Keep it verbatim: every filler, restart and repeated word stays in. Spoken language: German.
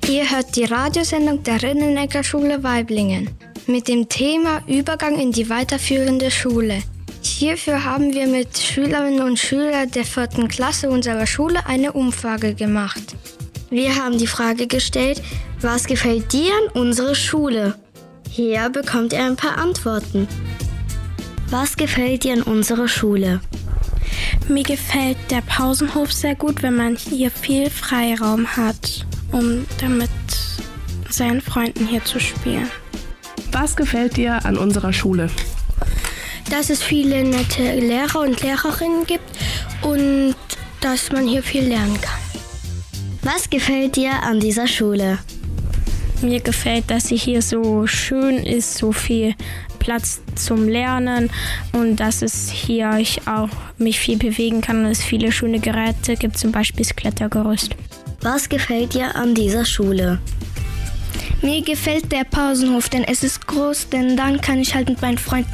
Ihr hört die Radiosendung der Rinnenecker-Schule Waiblingen mit dem Thema Übergang in die weiterführende Schule. Hierfür haben wir mit Schülerinnen und Schülern der vierten Klasse unserer Schule eine Umfrage gemacht. Wir haben die Frage gestellt, was gefällt dir an unserer Schule? Hier bekommt ihr ein paar Antworten. Was gefällt dir an unserer Schule? Mir gefällt der Pausenhof sehr gut, wenn man hier viel Freiraum hat, um damit seinen Freunden hier zu spielen. Was gefällt dir an unserer Schule? Dass es viele nette Lehrer und Lehrerinnen gibt und dass man hier viel lernen kann. Was gefällt dir an dieser Schule? Mir gefällt, dass sie hier so schön ist, so viel Platz zum Lernen und dass es hier ich auch mich viel bewegen kann und es viele schöne Geräte gibt, zum Beispiel das Klettergerüst. Was gefällt dir an dieser Schule? Mir gefällt der Pausenhof, denn es ist groß, denn dann kann ich halt mit meinen Freunden